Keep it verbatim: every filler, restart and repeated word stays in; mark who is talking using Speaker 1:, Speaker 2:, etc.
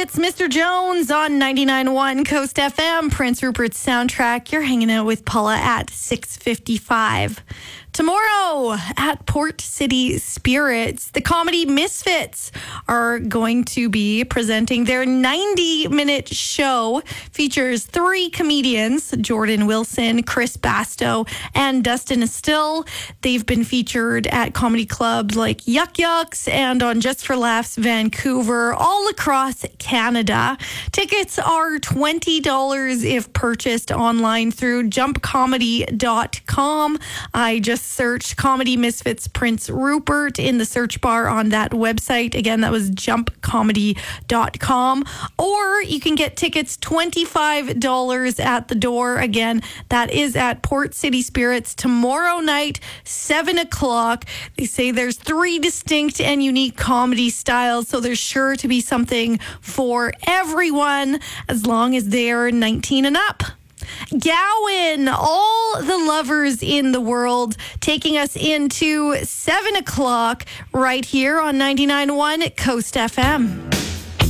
Speaker 1: It's Mister Jones on ninety-nine point one Coast F M, Prince Rupert's Soundtrack. You're hanging out with Paula at six fifty-five. Tomorrow at Port City Spirits, the Comedy Misfits are going to be presenting their ninety-minute show. Features three comedians, Jordan Wilson, Chris Basto, and Dustin Still. They've been featured at comedy clubs like Yuck Yucks and on Just for Laughs Vancouver, all across Canada. Tickets are twenty dollars if purchased online through jump comedy dot com. I just searched Comedy Misfits Prince Rupert in the search bar on that website. Again, that was jump comedy dot com. Or you can get tickets twenty-five dollars at the door. Again, that is at Port City Spirits tomorrow night, seven o'clock. They say there's three distinct and unique comedy styles, so there's sure to be something for everyone as long as they're nineteen and up. Gowan, all the lovers in the world, taking us into seven o'clock right here on ninety-nine point one Coast F M.